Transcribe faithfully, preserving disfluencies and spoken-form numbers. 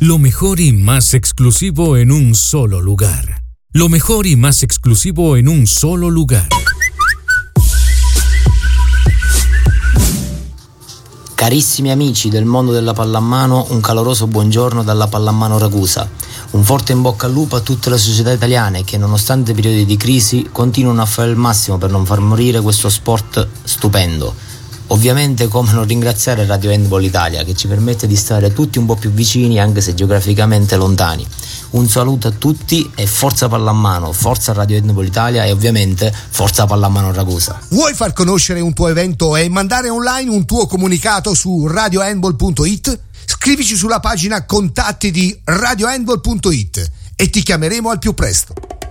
Lo mejor y más exclusivo en un solo lugar. Lo mejor y más exclusivo en un solo lugar. Carissimi amici del mondo della pallamano, un caloroso buongiorno dalla Pallamano Ragusa. Un forte in bocca al lupo a tutte le società italiane che, nonostante periodi di crisi, continuano a fare il massimo per non far morire questo sport stupendo. Ovviamente, come non ringraziare Radio Handball Italia, che ci permette di stare tutti un po' più vicini anche se geograficamente lontani. Un saluto a tutti e forza Pallamano, forza Radio Handball Italia e ovviamente forza Pallamano Ragusa. Vuoi far conoscere un tuo evento e mandare online un tuo comunicato su radio handball punto it? Scrivici sulla pagina contatti di radio handball punto it e ti chiameremo al più presto.